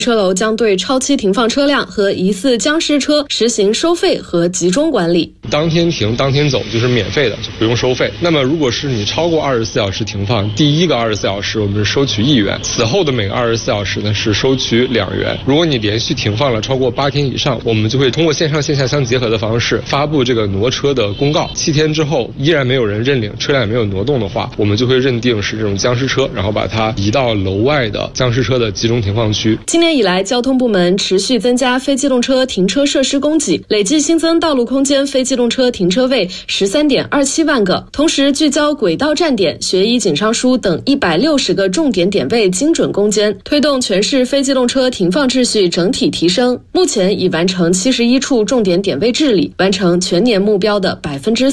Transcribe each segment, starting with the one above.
车楼将对超期停放车辆和疑似僵尸车实行收费和集中管理。 当天停当天走就是免费的，就不用收费。那么如果是你超过24小时停放，第一个24小时我们是收取1元，此后的每个24小时呢是收取2元。如果你连续停放了超过8天以上，我们就会通过线上线下相结合的方式发布这个挪车的公告。7天之后依然没有人认领，车辆也没有挪动的话，我们就会认定是这种僵尸车，然后把它移到楼外的僵尸车的集中停放区。 今年以来，交通部门持续增加非机动车停车设施供给，累计新增道路空间非机动车停车位13.27万个，同时聚焦轨道站点、学医警商书等160个重点点位精准攻坚，推动全市非机动车停放秩序整体提升。目前已完成71处重点点位治理，完成全年目标的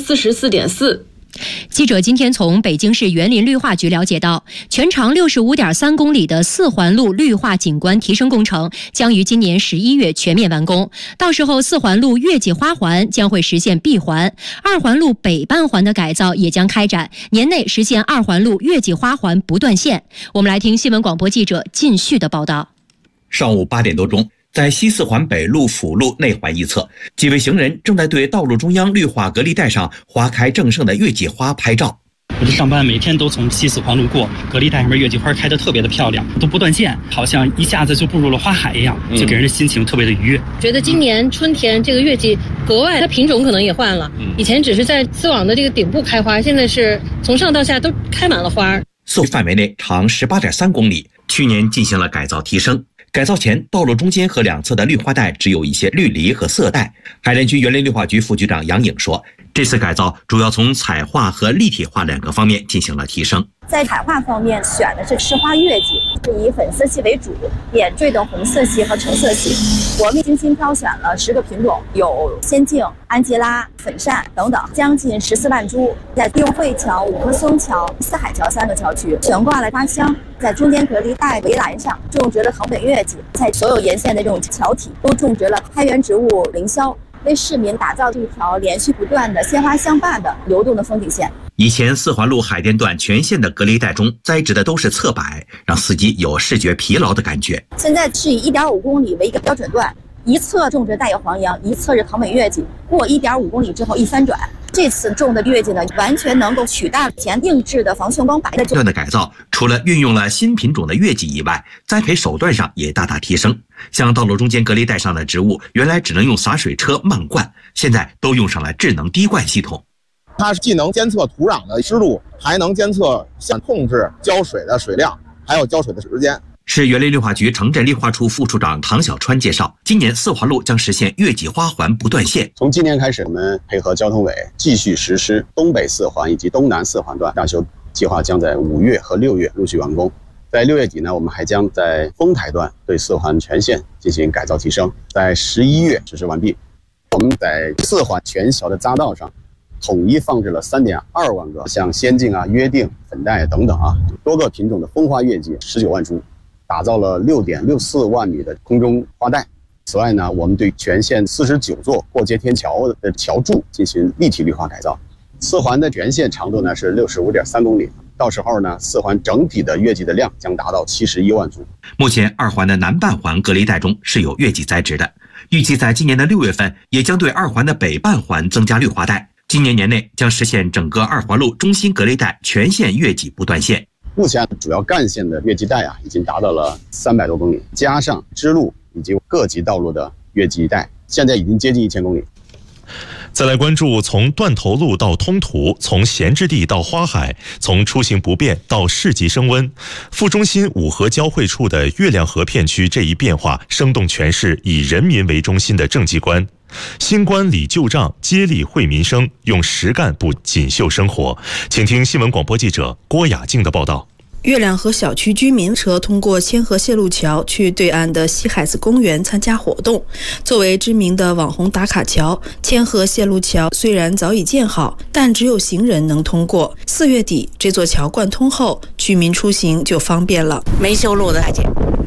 44.4%。 记者今天从北京市园林绿化局了解到，全长65.3公里的4环路绿化景观提升工程将于今年11月全面完工，到时候4环路月季花环将会实现闭环，2环路北半环的改造也将开展，年内实现2环路月季花环不断线。我们来听新闻广播记者靳旭的报道。 上午8点多钟，在西4环北路辅路内环一侧，几位行人正在对道路中央绿化隔离带上花开正盛的月季花拍照。 我这上班每天都从西4环路过，隔离带上面月季花开得特别的漂亮，都不断线，好像一下子就步入了花海一样，就给人的心情特别的愉悦。 觉得今年春天这个月季格外，它品种可能也换了，以前只是在丝网的这个顶部开花，现在是从上到下都开满了花。 4范围内长18.3公里，去年进行了改造提升。改造前，道路中间和两侧的绿化带只有一些绿篱和色带。海淀区园林绿化局副局长杨颖说，这次改造主要从彩画和立体化2个方面进行了提升。 在彩画方面选的是湿花月季，是以粉色系为主，点缀的红色系和橙色系。我们精心挑选了10个品种，有仙境、安吉拉、粉扇等等，将近14万株。在用汇桥、五棵松桥、四海桥3个桥区悬挂了花箱，在中间隔离带围栏上种植了藤本月季，在所有沿线的这种桥体都种植了开源植物凌霄，为市民打造这一条连续不断的鲜花相伴的流动的风景线。 以前4环路海淀段全线的隔离带中栽植的都是侧柏，让司机有视觉疲劳的感觉。 现在是以1.5公里为一个标准段，一侧种植带有黄杨，一侧是藤本月季，过1.5公里之后一翻转。这次种的月季呢，完全能够取代前定制的防眩光柏段的改造，除了运用了新品种的月季以外，栽培手段上也大大提升。像道路中间隔离带上的植物，原来只能用洒水车漫灌，现在都用上了智能滴灌系统。 它既能监测土壤的湿度，还能监测控制浇水的水量，还有浇水的时间。 市园林绿化局城镇绿化处副处长唐小川介绍，今年4环路将实现月季花环不断线。 从今年开始，我们配合交通委继续实施东北4环以及东南4环段大修计划，将在5月和6月陆续完工。在6月底呢，我们还将在丰台段对4环全线进行改造提升，在11月实施完毕。我们在4环全桥的匝道上统一放置了3.2万个像仙境啊、约定、粉黛等等多个品种的风花月季19万株，打造了6.64万米的空中花带。此外呢，我们对全线49座过街天桥的桥柱进行立体绿化改造。4环的全线长度呢是65.3公里，到时候呢4环整体的月季的量将达到71万株。 目前2环的南半环隔离带中是有月季栽植的，预计在今年的6月份也将对2环的北半环增加绿化带。今年年内将实现整个2环路中心隔离带全线月季不断线。 目前主要干线的月季带已经达到了300多公里，加上支路以及各级道路的月季带，现在已经接近1000公里。 再来关注从断头路到通途，从闲置地到花海，从出行不便到市集升温。副中心五河交汇处的月亮河片区这一变化，生动诠释以人民为中心的政绩观。新官理旧账，接力惠民生，用实干补锦绣生活。请听新闻广播记者郭雅静的报道。 月亮河小区居民车通过千河线路桥去对岸的西海子公园参加活动。作为知名的网红打卡桥，千河线路桥虽然早已建好，但只有行人能通过。4月底这座桥贯通后，居民出行就方便了。 没修路的大姐